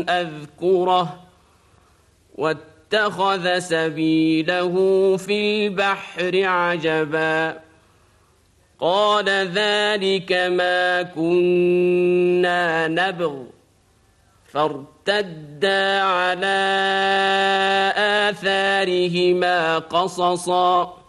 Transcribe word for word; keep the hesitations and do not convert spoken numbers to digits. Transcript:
أذكره واتخذ سبيله في البحر عجبا قال ذلك ما كنا نبغ فارتدا على آثارهما قصصا